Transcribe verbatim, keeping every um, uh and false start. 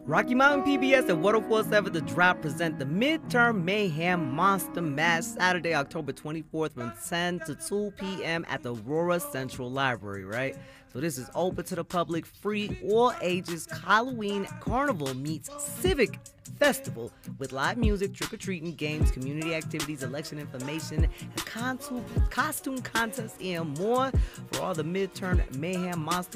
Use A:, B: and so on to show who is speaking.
A: Rocky Mountain P B S and one oh four point seven The Drop present the Midterm Mayhem Monster Mash Saturday, October twenty-fourth from ten to two p.m. at the Aurora Central Library, right? So this is open to the public, free, all ages, Halloween Carnival meets Civic Festival with live music, trick-or-treating, games, community activities, election information, a costume, costume contest, and more for all the Midterm Mayhem Monster